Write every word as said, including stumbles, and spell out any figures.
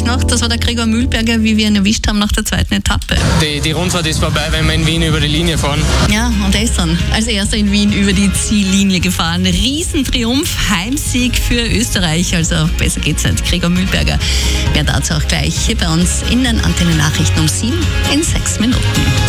noch, das war der Gregor Mühlberger, wie wir ihn erwischt haben nach der zweiten Etappe. Die, die Rundfahrt ist vorbei, wenn wir in Wien über die Linie fahren. Ja, und er ist dann als erster in Wien über die Ziellinie gefahren. Riesentriumph, Heimsieg für Österreich, also besser geht's nicht. Gregor Mühlberger, mehr dazu auch gleich hier bei uns in den Antenne Nachrichten um sieben in sechs Minuten.